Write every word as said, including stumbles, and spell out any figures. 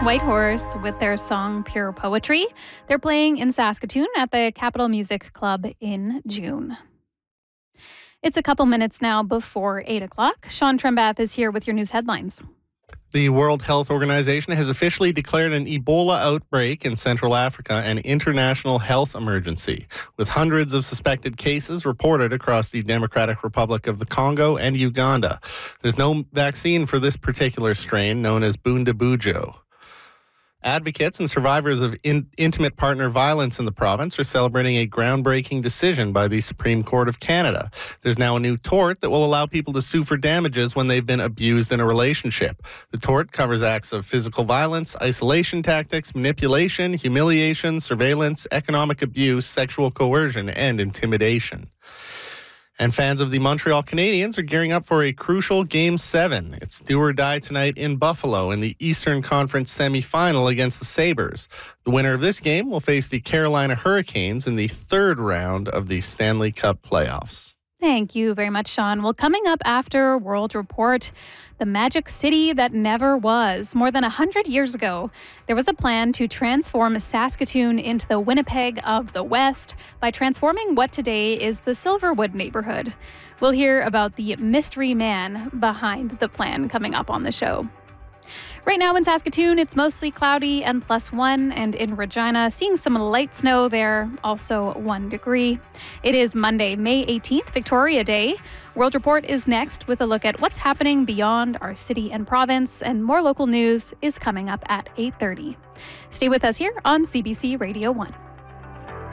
Whitehorse with their song Pure Poetry. They're playing in Saskatoon at the Capitol Music Club in June. It's a couple minutes now before eight o'clock. Sean Trembath is here with your news headlines. The World Health Organization has officially declared an Ebola outbreak in Central Africa an international health emergency, with hundreds of suspected cases reported across the Democratic Republic of the Congo and Uganda. There's no vaccine for this particular strain, known as Bundibugyo. Advocates and survivors of in- intimate partner violence in the province are celebrating a groundbreaking decision by the Supreme Court of Canada. There's now a new tort that will allow people to sue for damages when they've been abused in a relationship. The tort covers acts of physical violence, isolation tactics, manipulation, humiliation, surveillance, economic abuse, sexual coercion, and intimidation. And fans of the Montreal Canadiens are gearing up for a crucial Game seven. It's do or die tonight in Buffalo in the Eastern Conference semifinal against the Sabres. The winner of this game will face the Carolina Hurricanes in the third round of the Stanley Cup playoffs. Thank you very much, Sean. Well, coming up after World Report, the magic city that never was. More than one hundred years ago, there was a plan to transform Saskatoon into the Winnipeg of the West by transforming what today is the Silverwood neighborhood. We'll hear about the mystery man behind the plan coming up on the show. Right now in Saskatoon, it's mostly cloudy and plus one, and in Regina, seeing some light snow there, also one degree. It is Monday, May eighteenth, Victoria Day. World Report is next with a look at what's happening beyond our city and province, and more local news is coming up at eight thirty. Stay with us here on C B C Radio one.